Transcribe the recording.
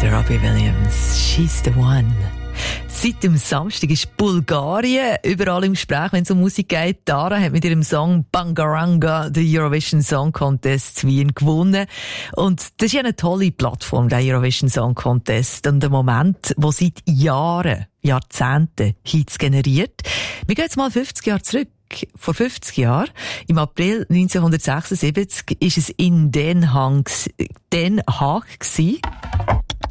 Der Robbie Williams, She's the One. Seit dem Samstag ist Bulgarien überall im Gespräch, wenn es um Musik geht. Dara hat mit ihrem Song Bangaranga den Eurovision Song Contest Wien gewonnen. Und das ist ja eine tolle Plattform, der Eurovision Song Contest. Und ein Moment, wo seit Jahren, Jahrzehnten Hits generiert. Wir gehen jetzt mal 50 Jahre zurück. Vor 50 Jahren, im April 1976, ist es in Den Haag gewesen.